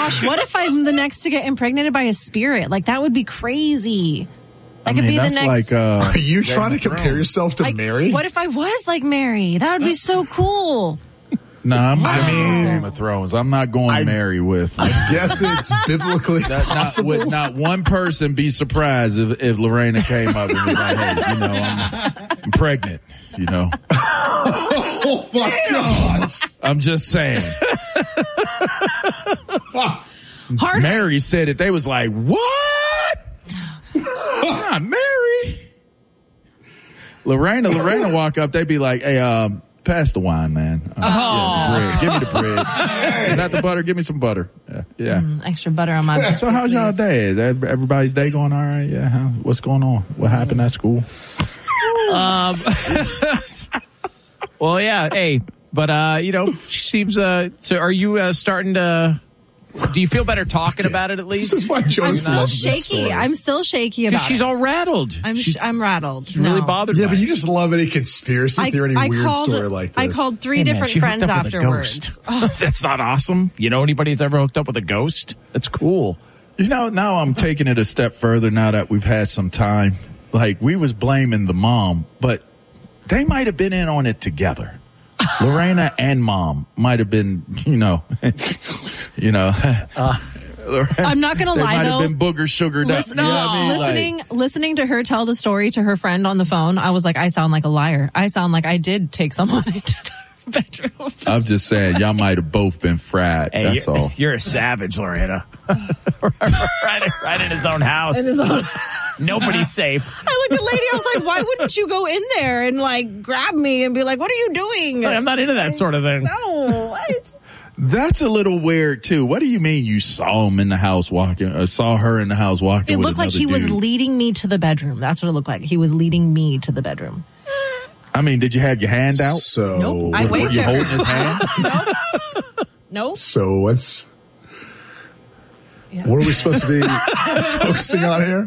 gosh, what if I'm the next to get impregnated by a spirit? Like, that would be crazy. I could be the next. Are you trying to compare yourself to Mary? What if I was like Mary? That would be so cool. No, I'm not going Game of Thrones. I'm not going Mary with. I guess it's biblically possible. Would not one person be surprised if Lorena came up and was like, hey, I'm pregnant, Oh, my gosh. I'm just saying. Mary said it. They was like, what? Not Mary. Lorena walk up. They'd be like, hey, pass the wine, man. Yeah, give me the bread. Is that the butter? Give me some butter. Yeah. Extra butter on my bread. So how's y'all day? Is everybody's day going all right? Yeah. What's going on? What happened at school? Well, yeah. Hey, but she seems. So, are you starting to? Do you feel better talking about it at least? This is why Jonas loves this story. I'm still shaky about it. She's all rattled. I'm rattled. She's really bothered. Yeah, but you just love any conspiracy theory, any weird story like this. I called three different friends afterwards. That's not awesome. You know anybody that's ever hooked up with a ghost? That's cool. Now I'm taking it a step further now that we've had some time. Like, we was blaming the mom, but they might have been in on it together. Lorena and mom might have been, I'm not going to lie, though. Might have been booger sugared up. You know what I mean? Listening to her tell the story to her friend on the phone, I was like, I sound like a liar. I sound like I did take someone into the bedroom. I'm just saying, y'all might have both been fried. Hey, that's all. You're a savage, Lorena. right in his own house. Nobody's safe. I looked at Lady, I was like, why wouldn't you go in there and like grab me and be like, what are you doing? I'm not into that sort of thing. No, what? That's a little weird too. What do you mean you saw him in the house walking, or saw her in the house walking? It looked like he was leading me to the bedroom. That's what it looked like. He was leading me to the bedroom. I mean, did you have your hand out? So nope. I were you holding his hand? Nope. So what are we supposed to be focusing on here?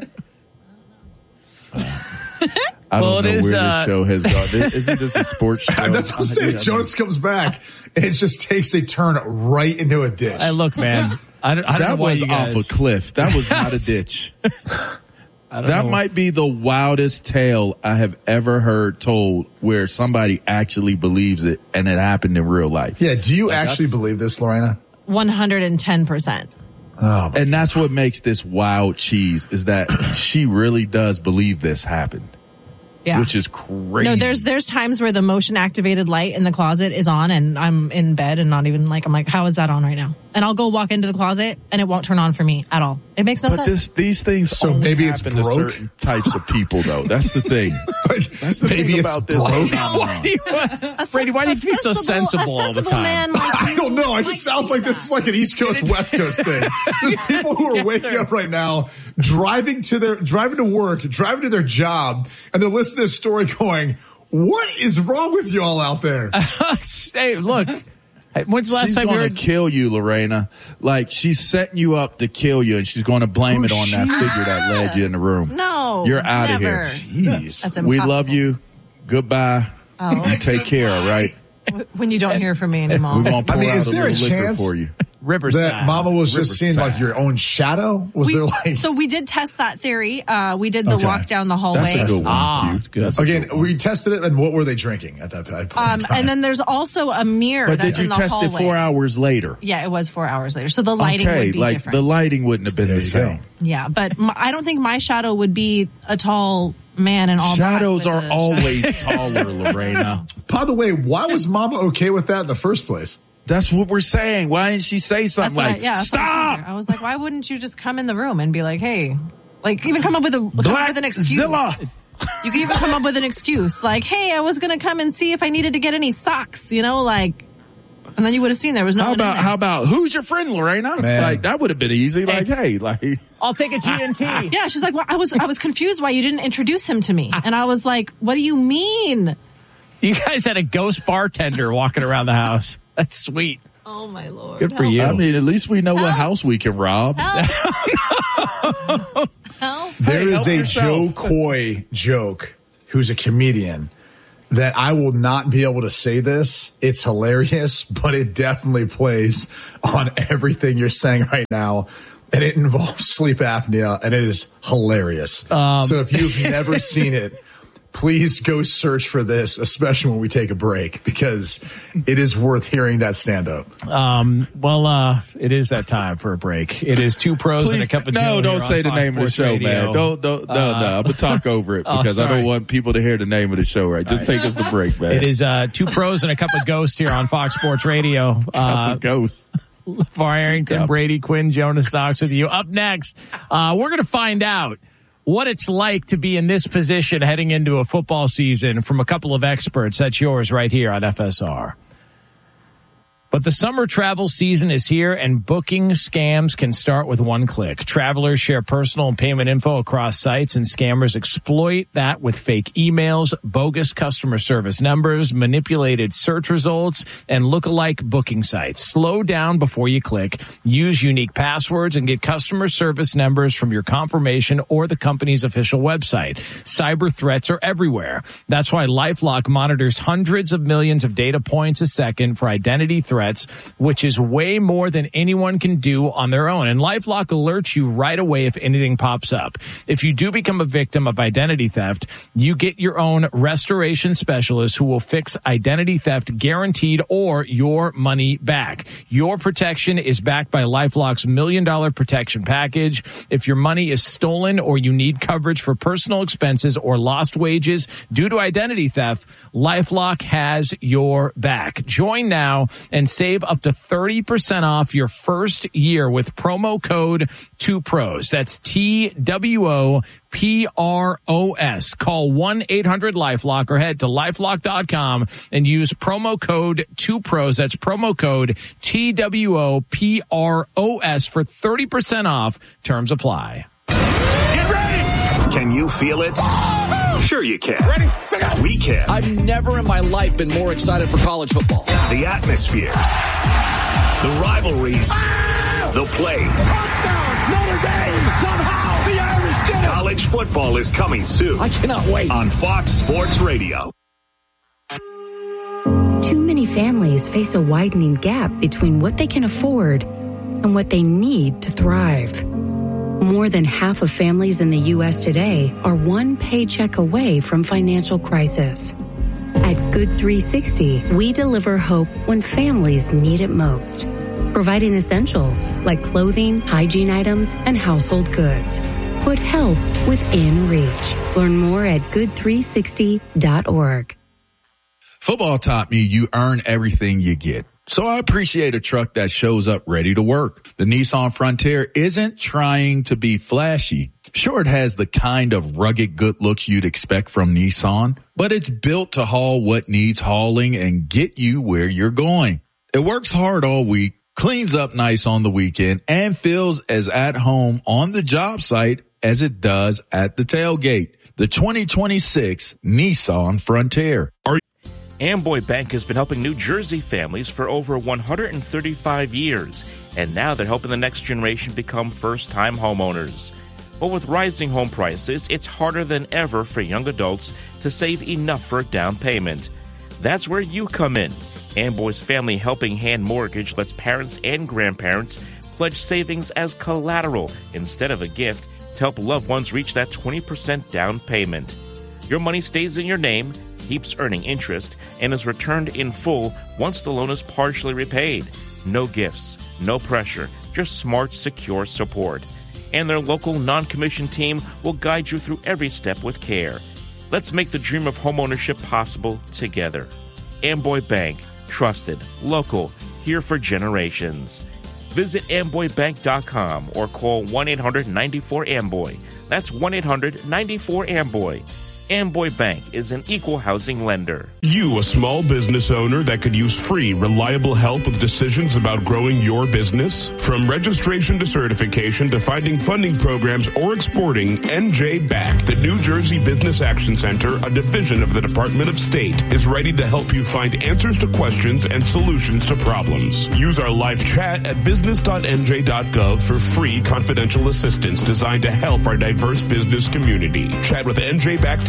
I don't know where this show has gone. Isn't this a sports show? That's what I'm saying. Jonas comes back and it just takes a turn right into a ditch. Hey, look, man. I don't know why you guys... That was off a cliff. That was not a ditch. That might be the wildest tale I have ever heard told where somebody actually believes it and it happened in real life. Yeah. Do you actually believe this, Lorena? 110%. Oh, and that's what makes this wild cheese, is that she really does believe this happened. Yeah. Which is crazy. No, there's times where the motion activated light in the closet is on and I'm in bed and not even I'm like, how is that on right now? And I'll go walk into the closet and it won't turn on for me at all. It makes no sense. But these things so only maybe happen it's broke? to certain types of people, though. That's the thing. That's the maybe thing it's about this broke. Brady, why do you feel so sensible all the time? I don't know. It just sounds like this is like an East Coast, West Coast thing. There's people who are waking up right now, driving to work, driving to their job, and they're listening to this story going, what is wrong with y'all out there? Hey, look. When's the last time you heard? She's going to kill you, Lorena. Like, she's setting you up to kill you, and she's going to blame it on that figure that led you in the room. No, you're out of here. Jeez. That's impossible. We love you. Goodbye. Oh. Take care, all right? When you don't hear from me anymore. We won't pour out is a there a little liquor chance for you. Riverside. That Mama was just seeing like your own shadow? So we did test that theory. We did the walk down the hallway. That's a good one. That's good. Again, we tested it, and what were they drinking at that point in time? And then there's also a mirror that's in the hallway. But did you test it 4 hours later? Yeah, it was 4 hours later. So the lighting would be different. The lighting wouldn't have been the same. Yeah, but I don't think my shadow would be a tall man and all shadows are always taller, Lorena. By the way, why was Mama okay with that in the first place? That's what we're saying. Why didn't she say something stop? I was like, why wouldn't you just come in the room and be like, hey, like even come up with an excuse. You can even come up with an excuse like, hey, I was going to come and see if I needed to get any socks, and then you would have seen there was no one in there. How about who's your friend, Lorena? Man. Like that would have been easy. Like, hey, I'll take a G&T. Yeah, she's like, well, I was confused why you didn't introduce him to me. And I was like, what do you mean? You guys had a ghost bartender walking around the house. That's sweet. Oh, my Lord. Good for you. I mean, at least we know what house we can rob. There is a Joe Coy joke, who's a comedian, that I will not be able to say this. It's hilarious, but it definitely plays on everything you're saying right now. And it involves sleep apnea, and it is hilarious. So if you've never seen it, please go search for this, especially when we take a break, because it is worth hearing that stand up. It is that time for a break. It is Two Pros and a Cup of Joe. No, don't say the name of the show, man. No. I'm going to talk over it because I don't want people to hear the name of the show, right? Just take us to break, man. It is Two Pros and a Cup of Ghost here on Fox Sports Radio. Cup of Ghost. LeVar Arrington, Brady Quinn, Jonas Knox with you. Up next, we're going to find out what it's like to be in this position heading into a football season from a couple of experts. That's yours right here on FSR. But the summer travel season is here, and booking scams can start with one click. Travelers share personal and payment info across sites, and scammers exploit that with fake emails, bogus customer service numbers, manipulated search results, and lookalike booking sites. Slow down before you click. Use unique passwords and get customer service numbers from your confirmation or the company's official website. Cyber threats are everywhere. That's why LifeLock monitors hundreds of millions of data points a second for identity threats, which is way more than anyone can do on their own. And LifeLock alerts you right away if anything pops up. If you do become a victim of identity theft, you get your own restoration specialist who will fix identity theft guaranteed or your money back. Your protection is backed by LifeLock's $1 million protection package. If your money is stolen or you need coverage for personal expenses or lost wages due to identity theft, LifeLock has your back. Join now and save up to 30% off your first year with promo code 2pros. That's TWOPROS. Call 1-800-LifeLock or head to LifeLock.com and use promo code 2pros. That's promo code TWOPROS for 30% off. Terms apply. Get ready! Can you feel it? Sure you can. Ready? We can. I've never in my life been more excited for college football. The atmospheres, the rivalries, the plays. Touchdown, Notre Dame, somehow the Irish did it. College football is coming soon. I cannot wait. On Fox Sports Radio. Too many families face a widening gap between what they can afford and what they need to thrive. More than half of families in the U.S. today are one paycheck away from financial crisis. At Good 360, we deliver hope when families need it most, providing essentials like clothing, hygiene items, and household goods. Put help within reach. Learn more at good360.org. Football taught me you earn everything you get. So I appreciate a truck that shows up ready to work. The Nissan Frontier isn't trying to be flashy. Sure, it has the kind of rugged good looks you'd expect from Nissan, but it's built to haul what needs hauling and get you where you're going. It works hard all week, cleans up nice on the weekend, and feels as at home on the job site as it does at the tailgate. The 2026 Nissan Frontier. Amboy Bank has been helping New Jersey families for over 135 years, and now they're helping the next generation become first-time homeowners. But with rising home prices, it's harder than ever for young adults to save enough for a down payment. That's where you come in. Amboy's Family Helping Hand Mortgage lets parents and grandparents pledge savings as collateral instead of a gift to help loved ones reach that 20% down payment. Your money stays in your name, keeps earning interest, and is returned in full once the loan is partially repaid. No gifts, no pressure, just smart, secure support. And their local non-commissioned team will guide you through every step with care. Let's make the dream of homeownership possible together. Amboy Bank, trusted, local, here for generations. Visit amboybank.com or call 1-800-94-AMBOY. That's 1-800-94-AMBOY. Amboy Bank is an equal housing lender. You, a small business owner that could use free, reliable help with decisions about growing your business? From registration to certification to finding funding programs or exporting, NJ BAC, the New Jersey Business Action Center, a division of the Department of State, is ready to help you find answers to questions and solutions to problems. Use our live chat at business.nj.gov for free confidential assistance designed to help our diverse business community. Chat with NJ BAC today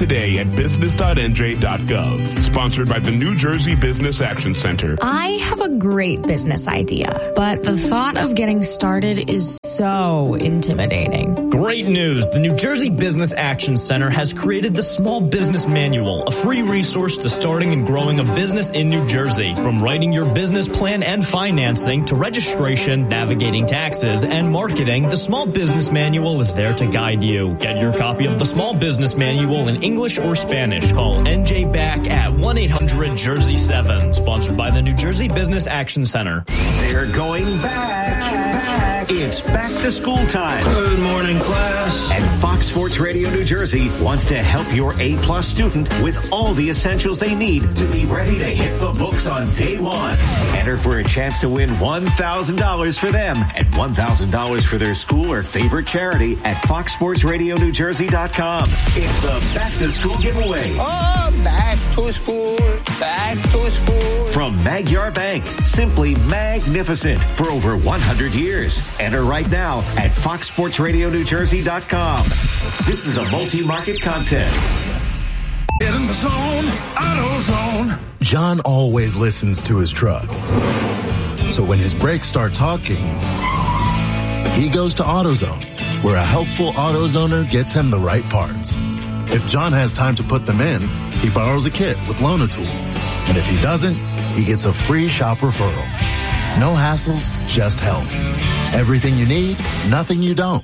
today at business.nj.gov. Sponsored by the New Jersey Business Action Center. I have a great business idea, but the thought of getting started is so intimidating. Great news. The New Jersey Business Action Center has created the Small Business Manual, a free resource to starting and growing a business in New Jersey. From writing your business plan and financing to registration, navigating taxes, and marketing, the Small Business Manual is there to guide you. Get your copy of the Small Business Manual in English or Spanish. Call NJ Back at 1-800-JERSEY-7. Sponsored by the New Jersey Business Action Center. They're going back. It's back to school time. Good morning, class. And Fox Sports Radio New Jersey wants to help your A-plus student with all the essentials they need to be ready to hit the books on day one. Enter for a chance to win $1,000 for them and $1,000 for their school or favorite charity at FoxSportsRadioNewJersey.com. It's the back to school giveaway. Oh, back to school, back to school. From Magyar Bank, simply magnificent for over 100 years. Enter right now at FoxSportsRadioNewJersey.com. This is a multi-market contest. Get in the zone, AutoZone. John always listens to his truck. So when his brakes start talking, he goes to AutoZone, where a helpful AutoZoner gets him the right parts. If John has time to put them in, he borrows a kit with Loan-A-Tool. And if he doesn't, he gets a free shop referral. No hassles, just help. Everything you need, nothing you don't.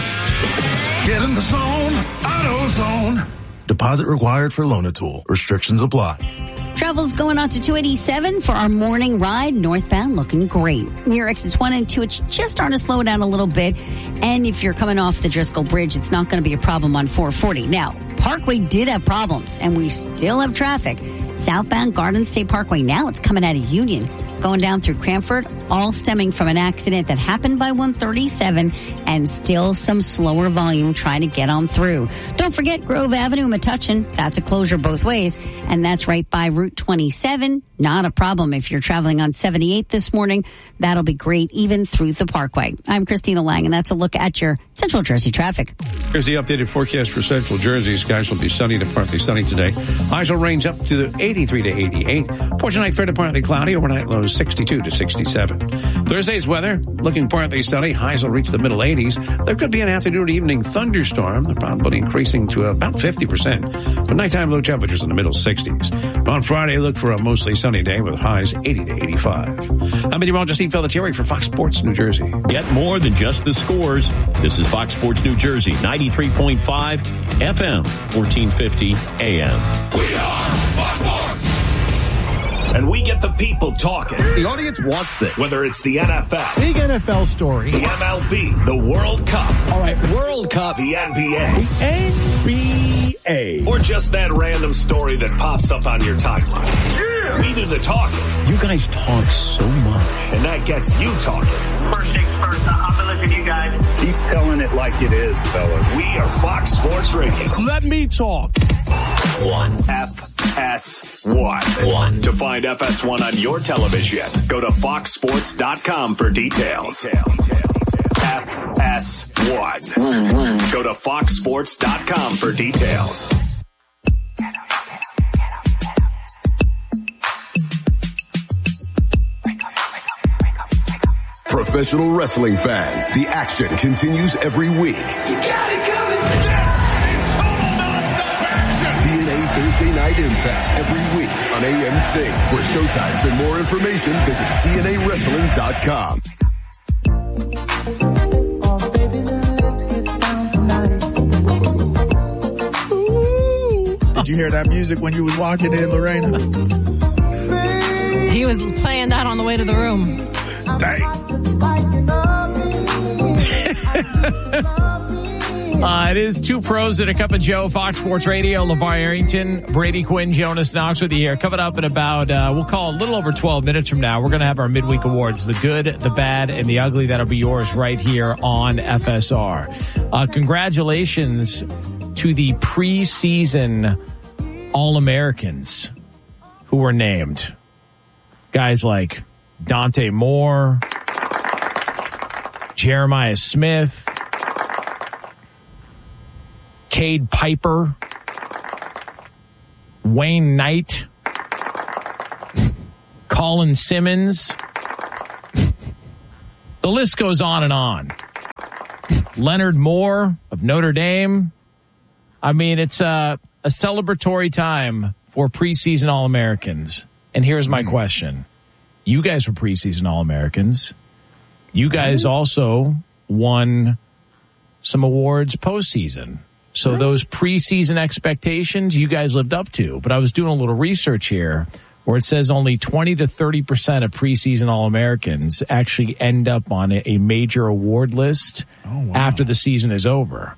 Get in the zone, AutoZone. Deposit required for Loan-A-Tool. Restrictions apply. Travel's going on to 287 for our morning ride. Northbound looking great. Near exits 1 and 2, it's just starting to slow down a little bit. And if you're coming off the Driscoll Bridge, it's not going to be a problem on 440. Now, Parkway did have problems, and we still have traffic. Southbound Garden State Parkway, now it's coming out of Union, going down through Cranford, all stemming from an accident that happened by 137, and still some slower volume trying to get on through. Don't forget Grove Avenue, Metuchen, that's a closure both ways, and that's right by Route 27. Not a problem if you're traveling on 78 this morning. That'll be great, even through the Parkway. I'm Christina Lang, and that's a look at your Central Jersey traffic. Here's the updated forecast for Central Jersey. Skies will be sunny to partly sunny today. Highs will range up to 83 to 88. For tonight, fair to partly cloudy. Overnight lows 62 to 67. Thursday's weather, looking partly sunny. Highs will reach the middle 80s. There could be an afternoon evening thunderstorm. The probability increasing to about 50%. But nighttime low temperatures in the middle 60s. On Friday, look for a mostly sunny day with highs 80 to 85. I'm meteorologist Steve Pelletieri for Fox Sports New Jersey. Get more than just the scores. This is Fox Sports New Jersey, 93.5 FM, 1450 AM. We are Fox Sports. And we get the people talking. The audience wants this. Whether it's the NFL. Big NFL story. The MLB. The World Cup. All right, World Cup. The NBA. The NBA. Or just that random story that pops up on your timeline. Yeah. We do the talking. You guys talk so much. And that gets you talking. First things first, I'm going to listen to you guys. Keep telling it like it is, fellas. We are Fox Sports Radio. Let me talk. One. FS1. To find FS1 on your television, go to foxsports.com for details. FS1. Go to foxsports.com for details. Professional wrestling fans, the action continues every week. You got it coming today. Total nonstop action. TNA Thursday Night Impact every week on AMC. For showtimes and more information, visit TNAWrestling.com. Did you hear that music when you was walking in, Lorena? He was playing that on the way to the room. Dang. It is Two Pros and a Cup of Joe, Fox Sports Radio. LeVar Arrington, Brady Quinn, Jonas Knox with you here. Coming up in about, we'll call a little over 12 minutes from now, we're going to have our midweek awards, the good, the bad, and the ugly. That'll be yours right here on FSR. Congratulations to the preseason All-Americans who were named. Guys like Dante Moore, Jeremiah Smith, Cade Piper, Wayne Knight, Colin Simmons. The list goes on and on. Leonard Moore of Notre Dame. I mean, it's a celebratory time for preseason All-Americans. And here's my question. You guys were preseason All-Americans. You guys also won some awards postseason. So those preseason expectations you guys lived up to. But I was doing a little research here where it says only 20 to 30% of preseason All-Americans actually end up on a major award list after the season is over.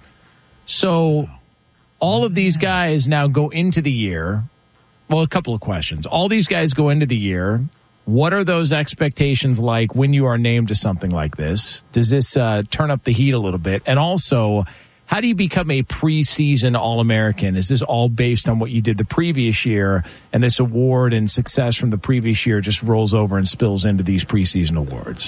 So all of these guys now go into the year. Well, a couple of questions. All these guys go into the year. What are those expectations like when you are named to something like this? Does this turn up the heat a little bit? And also, how do you become a preseason All-American? Is this all based on what you did the previous year, and this award and success from the previous year just rolls over and spills into these preseason awards?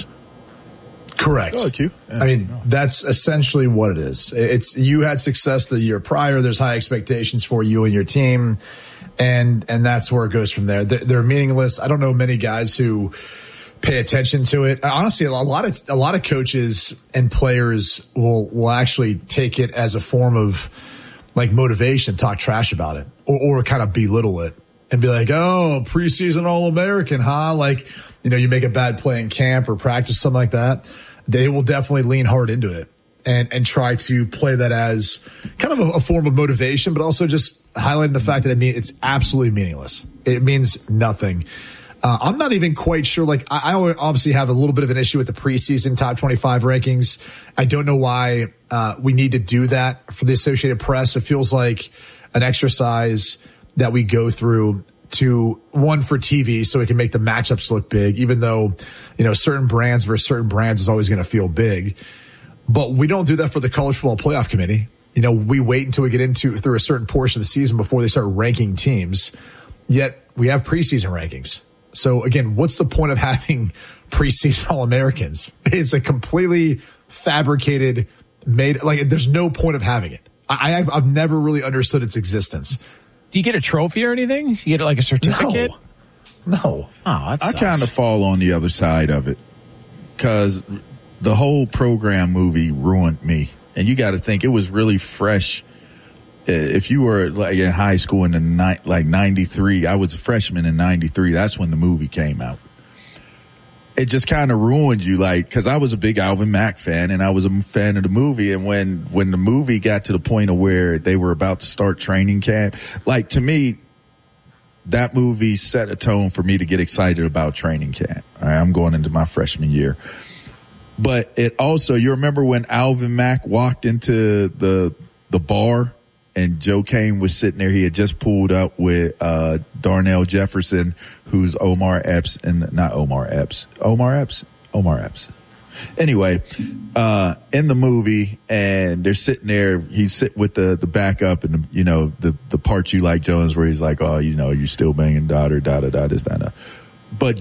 Correct. I mean, that's essentially what it is. It's you had success the year prior. There's high expectations for you and your team, and that's where it goes from there. They're meaningless. I don't know many guys who pay attention to it. Honestly, a lot of coaches and players will actually take it as a form of like motivation, talk trash about it, or kind of belittle it and be like, "Oh, preseason All-American, huh?" Like, you make a bad play in camp or practice, something like that. They will definitely lean hard into it and try to play that as kind of a form of motivation, but also just highlighting the fact that it's absolutely meaningless. It means nothing. I'm not even quite sure. Like, I obviously have a little bit of an issue with the preseason top 25 rankings. I don't know why we need to do that for the Associated Press. It feels like an exercise that we go through to one for TV so we can make the matchups look big, even though, certain brands versus certain brands is always going to feel big. But we don't do that for the College Football Playoff Committee. We wait until we get through a certain portion of the season before they start ranking teams. Yet we have preseason rankings. So again, what's the point of having preseason All-Americans? It's a completely fabricated, there's no point of having it. I've never really understood its existence. Do you get a trophy or anything? You get like a certificate? No. Oh, that sucks. I kind of fall on the other side of it because the whole program movie ruined me. And you got to think it was really fresh. If you were like in high school in the 93, I was a freshman in 93. That's when the movie came out. It just kind of ruined you, because I was a big Alvin Mack fan and I was a fan of the movie. And when the movie got to the point of where they were about to start training camp, to me, that movie set a tone for me to get excited about training camp. All right, I'm going into my freshman year. But it also, you remember when Alvin Mack walked into the bar and Joe Kane was sitting there. He had just pulled up with Darnell Jefferson, who's Omar Epps, and not Omar Epps. Omar Epps. Anyway, in the movie, and they're sitting there. He's sitting with the backup, and the part you like, Jones, where he's like, "Oh, you're still banging daughter, this, that." But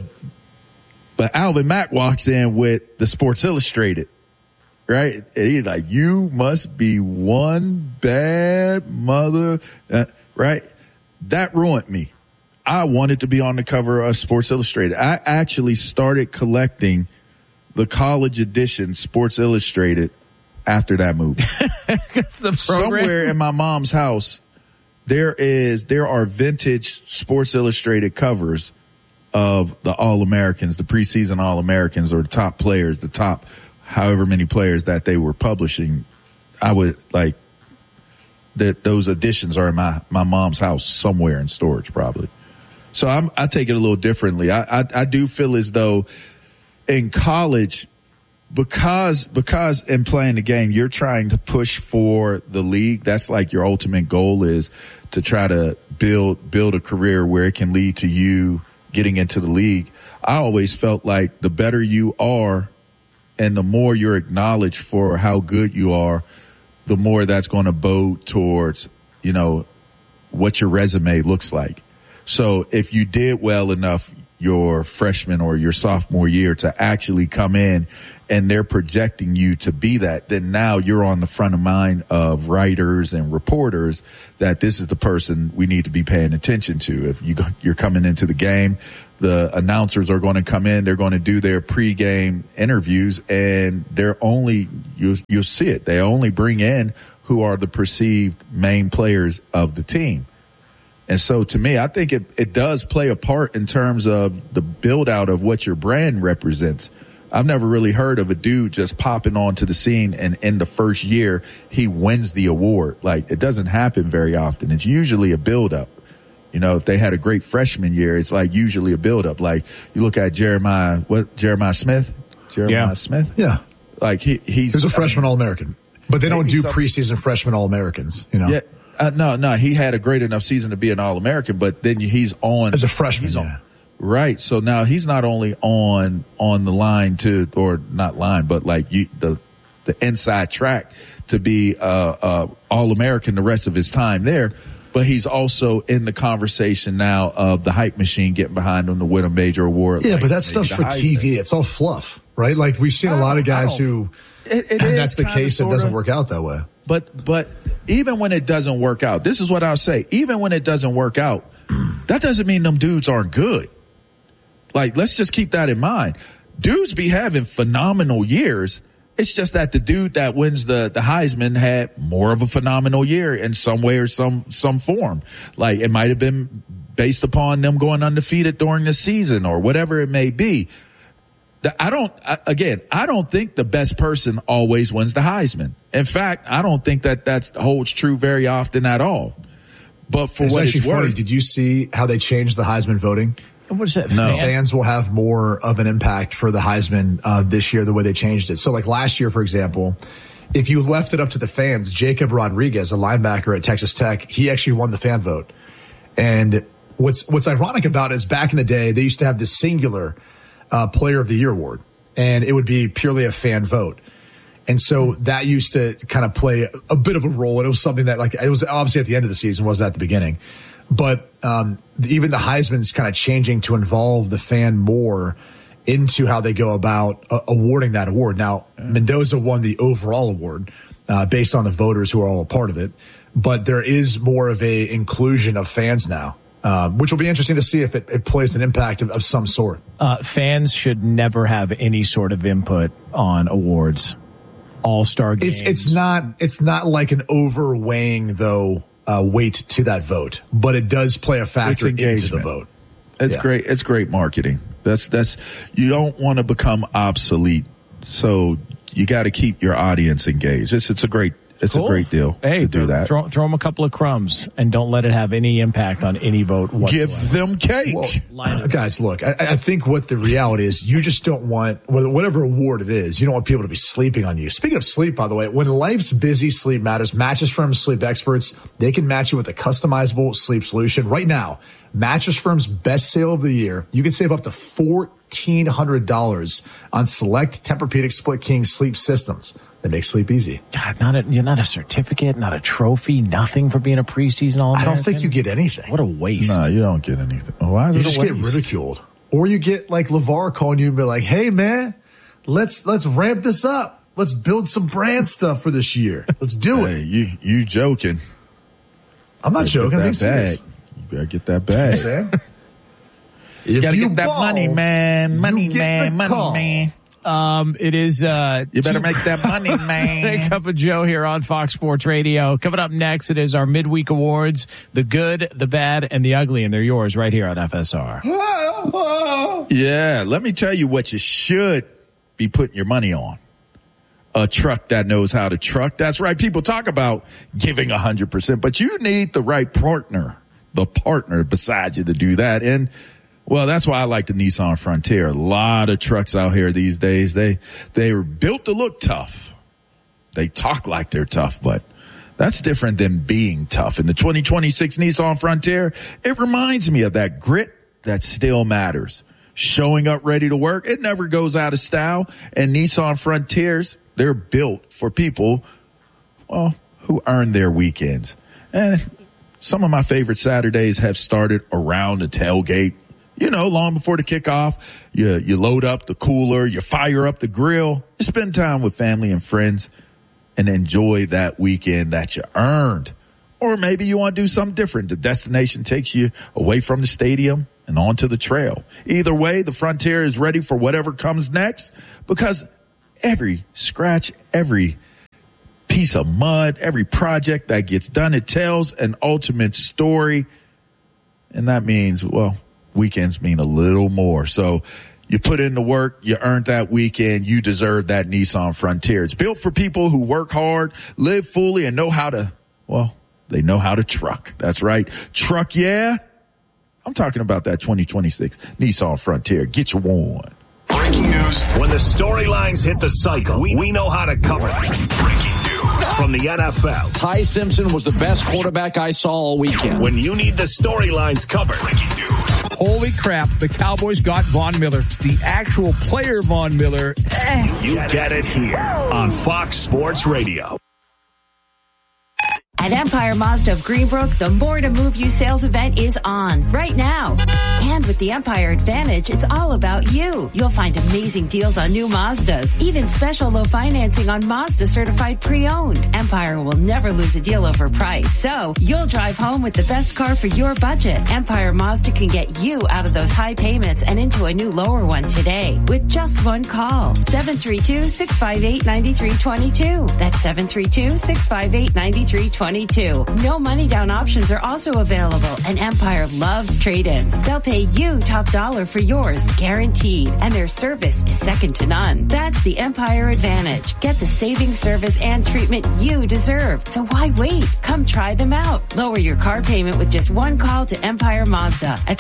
Alvin Mack walks in with the Sports Illustrated. Right? And he's like, "You must be one bad mother." Right? That ruined me. I wanted to be on the cover of Sports Illustrated. I actually started collecting the college edition Sports Illustrated after that movie. Somewhere in my mom's house, there are vintage Sports Illustrated covers of the All-Americans, the preseason All-Americans, or the top players, the top however many players that they were publishing. I would like that those editions are in my mom's house somewhere in storage probably. So I take it a little differently. I do feel as though in college, because in playing the game, you're trying to push for the league. That's like your ultimate goal is to try to build a career where it can lead to you getting into the league. I always felt like the better you are, and the more you're acknowledged for how good you are, the more that's going to bode towards, what your resume looks like. So if you did well enough your freshman or your sophomore year to actually come in and they're projecting you to be that, then now you're on the front of mind of writers and reporters that this is the person we need to be paying attention to. If you're coming into the game, the announcers are going to come in, they're going to do their pregame interviews, and they're only, you'll see it, they only bring in who are the perceived main players of the team. And so to me, I think it does play a part in terms of the build out of what your brand represents. I've never really heard of a dude just popping onto the scene and in the first year he wins the award. Like, it doesn't happen very often. It's usually a build up. You know, if they had a great freshman year, it's like usually a build up. Like, you look at Jeremiah Smith? Smith? Yeah. Like he's a freshman All-American, but they don't do preseason freshman All-Americans, you know? Yeah. No, he had a great enough season to be an All-American, but then he's on as a freshman. Right. So now he's not only on the line or not line, but like the inside track to be All-American the rest of his time there, but he's also in the conversation now of the hype machine getting behind him to win a major award. Yeah, but that stuff's for TV. It's all fluff, right? Like, we've seen a lot of guys who, and that's the case. It doesn't work out that way. But even when it doesn't work out, this is what I'll say. Even when it doesn't work out, that doesn't mean them dudes aren't good. Like, let's just keep that in mind. Dudes be having phenomenal years. It's just that the dude that wins the Heisman had more of a phenomenal year in some way or some form. Like, it might have been based upon them going undefeated during the season or whatever it may be. I don't think the best person always wins the Heisman. In fact, I don't think that holds true very often at all. But for what it's worth, did you see how they changed the Heisman voting? What is that? No. Fans will have more of an impact for the Heisman this year, the way they changed it. So, like last year, for example, if you left it up to the fans, Jacob Rodriguez, a linebacker at Texas Tech, he actually won the fan vote. And what's ironic about it is back in the day, they used to have this singular Player of the Year award, and it would be purely a fan vote. And so that used to kind of play a bit of a role. And it was something that, like, it was obviously at the end of the season, wasn't at the beginning. But even the Heisman's kind of changing to involve the fan more into how they go about awarding that award. Now, Mendoza won the overall award based on the voters who are all a part of it. But there is more of a inclusion of fans now. Which will be interesting to see if it plays an impact of some sort. Fans should never have any sort of input on awards, all-star games. It's not like an overweighing though weight to that vote, but it does play a factor into the vote. It's great. It's great marketing. That's you don't want to become obsolete, so you got to keep your audience engaged. It's a great deal to do that. Throw them a couple of crumbs and don't let it have any impact on any vote whatsoever. Give them cake. Well, guys, look, I think what the reality is, you just don't want, whatever award it is, you don't want people to be sleeping on you. Speaking of sleep, by the way, when life's busy, sleep matters. Mattress Firm's sleep experts, they can match you with a customizable sleep solution. Right now, Mattress Firm's best sale of the year, you can save up to $1,400 on select Tempur-Pedic Split King sleep systems. That makes sleep easy. God, you're not a certificate, not a trophy, nothing for being a preseason All-American. I don't think you get anything. What a waste. No, you don't get anything. Why is you it just a waste? get ridiculed. Or you get like LeVar calling you and be like, hey man, let's ramp this up. Let's build some brand stuff for this year. Let's do it. You joking. I'm not joking. I'm being serious. You better get that bag. You gotta get that money, man. Money, man. It is, you better make that money, man. Cup of Joe here on Fox Sports Radio. Coming up next, it is our midweek awards, the good, the bad, and the ugly, and they're yours right here on FSR. Yeah, let me tell you what you should be putting your money on. A truck that knows how to truck. That's right. People talk about giving 100%, but you need the right partner, the partner beside you to do that. And well, that's why I like the Nissan Frontier. A lot of trucks out here these days, they are built to look tough. They talk like they're tough, but that's different than being tough. In the 2026 Nissan Frontier, it reminds me of that grit that still matters. Showing up ready to work, it never goes out of style. And Nissan Frontiers, they're built for people, well, who earn their weekends. And some of my favorite Saturdays have started around the tailgate. long before the kickoff, you load up the cooler, you fire up the grill, you spend time with family and friends and enjoy that weekend that you earned. Or maybe you want to do something different. The destination takes you away from the stadium and onto the trail. Either way, the Frontier is ready for whatever comes next, because every scratch, every piece of mud, every project that gets done, it tells an ultimate story. And that means, weekends mean a little more. So you put in the work, you earned that weekend, you deserve that Nissan Frontier. It's built for people who work hard, live fully, and know how to, they know how to truck. That's right. Truck, yeah. I'm talking about that 2026 Nissan Frontier. Get you one. Breaking news. When the storylines hit the cycle, we know how to cover them. Breaking news from the NFL. Ty Simpson was the best quarterback I saw all weekend. When you need the storylines covered. Breaking news. Holy crap, the Cowboys got Von Miller. The actual player Von Miller. You get it here on Fox Sports Radio. At Empire Mazda of Greenbrook, the More to Move You sales event is on right now. And with the Empire Advantage, it's all about you. You'll find amazing deals on new Mazdas, even special low financing on Mazda certified pre-owned. Empire will never lose a deal over price, so you'll drive home with the best car for your budget. Empire Mazda can get you out of those high payments and into a new lower one today with just one call. 732-658-9322. That's 732-658-9322. No money down options are also available, and Empire loves trade-ins. They'll pay you top dollar for yours, guaranteed, and their service is second to none. That's the Empire Advantage. Get the saving service and treatment you deserve. So why wait? Come try them out. Lower your car payment with just one call to Empire Mazda at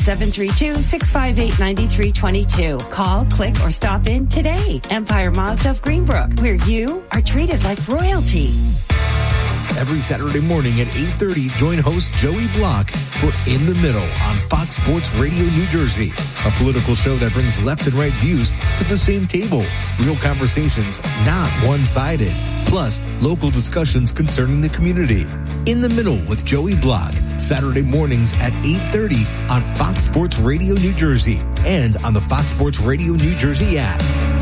732-658-9322. Call, click, or stop in today. Empire Mazda of Greenbrook, where you are treated like royalty. Every Saturday morning at 8:30, join host Joey Block for In the Middle on Fox Sports Radio New Jersey, a political show that brings left and right views to the same table. Real conversations, not one-sided. Plus, local discussions concerning the community. In the Middle with Joey Block, Saturday mornings at 8:30 on Fox Sports Radio New Jersey and on the Fox Sports Radio New Jersey app.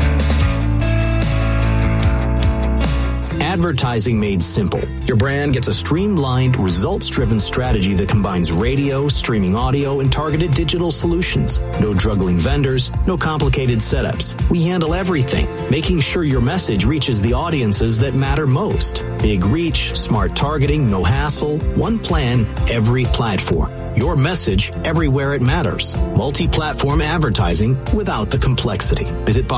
Advertising made simple. Your brand gets a streamlined, results-driven strategy that combines radio, streaming audio, and targeted digital solutions. No juggling vendors, no complicated setups. We handle everything, making sure your message reaches the audiences that matter most. Big reach, smart targeting, no hassle, one plan, every platform. Your message everywhere it matters. Multi-platform advertising without the complexity. Visit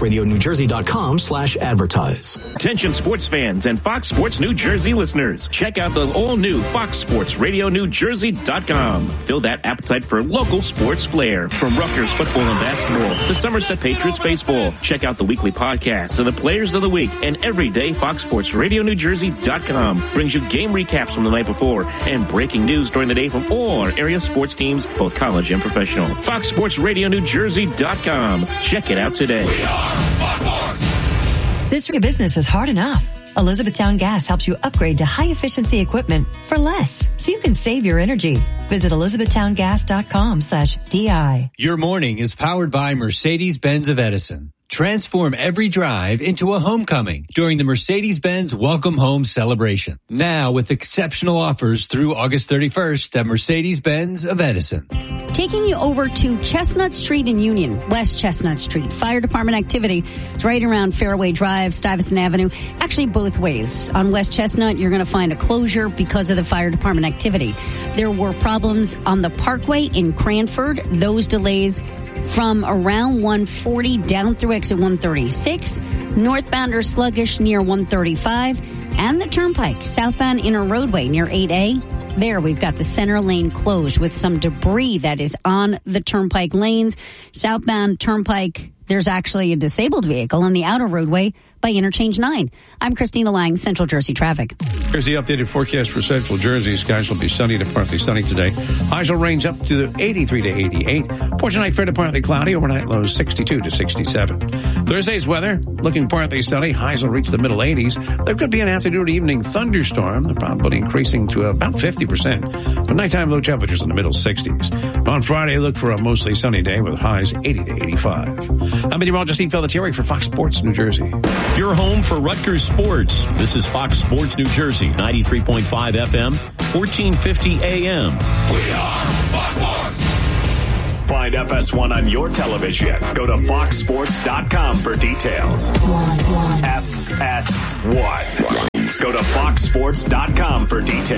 foxsportsradionewjersey.com/advertise. Attention sports fans and Fox Sports New Jersey listeners. Check out the all-new foxsportsradionewjersey.com. Fill that appetite for local sports flair. From Rutgers football and basketball to Somerset Patriots baseball. Check out the weekly podcasts of the players of the week. And every day, foxsportsradionewjersey.com brings you game recaps from the night before and breaking news during the day from all our area sports teams, both college and professional. foxsportsradionewjersey.com. Check it out today. This business is hard enough. Elizabethtown Gas helps you upgrade to high-efficiency equipment for less, so you can save your energy. Visit elizabethtowngas.com/DI. Your morning is powered by Mercedes-Benz of Edison. Transform every drive into a homecoming during the Mercedes-Benz Welcome Home celebration. Now with exceptional offers through August 31st at Mercedes-Benz of Edison. Taking you over to Chestnut Street in Union, West Chestnut Street. Fire department activity. It's right around Fairway Drive, Stuyvesant Avenue. Actually, both ways. On West Chestnut, you're going to find a closure because of the fire department activity. There were problems on the Parkway in Cranford. Those delays from around 140 down through exit 136. Northbound are sluggish near 135. And the Turnpike, southbound inner roadway near 8A. There, we've got the center lane closed with some debris that is on the Turnpike lanes. Southbound Turnpike, there's actually a disabled vehicle on the outer roadway by Interchange 9. I'm Christina Lang, Central Jersey Traffic. Here's the updated forecast for Central Jersey. Skies will be sunny to partly sunny today. Highs will range up to 83 to 88. For tonight, fair to partly cloudy. Overnight lows 62 to 67. Thursday's weather, looking partly sunny. Highs will reach the middle 80s. There could be an afternoon or evening thunderstorm. The probability increasing to about 50%. But nighttime low temperatures in the middle 60s. On Friday, look for a mostly sunny day with highs 80 to 85. I'm meteorologist Steve Pelletieri for Fox Sports New Jersey. Your home for Rutgers sports. This is Fox Sports New Jersey, 93.5 FM, 1450 AM. We are Fox Sports. Find FS1 on your television. Go to foxsports.com for details. FS1. Go to foxsports.com for details.